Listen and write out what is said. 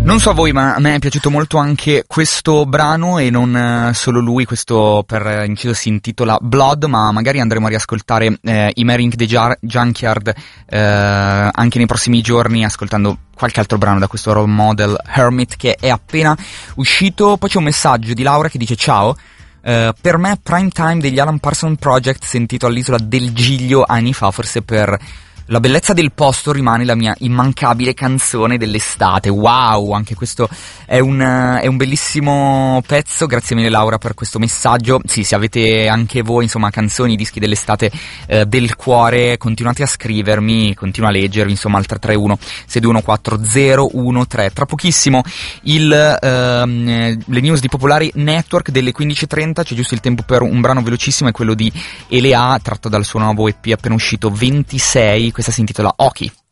Non so a voi, ma a me è piaciuto molto anche questo brano, e non solo lui. Questo, per inciso, si intitola Blood, ma magari andremo a riascoltare i Marink the Junkyard anche nei prossimi giorni, ascoltando qualche altro brano da questo role model Hermit, che è appena uscito. Poi c'è un messaggio di Laura che dice: ciao, per me Prime Time degli Alan Parsons Project, sentito all'Isola del Giglio anni fa, forse per la bellezza del posto rimane la mia immancabile canzone dell'estate. Wow, anche questo è un bellissimo pezzo. Grazie mille Laura per questo messaggio. Sì, se avete anche voi insomma canzoni, dischi dell'estate del cuore, continuate a scrivermi, continuo a leggervi, insomma, al 331 6214013. Tra pochissimo le news di Popolari Network delle 15:30, c'è giusto il tempo per un brano velocissimo, è quello di Elea, tratto dal suo nuovo EP appena uscito 26. Questa si intitola Oki.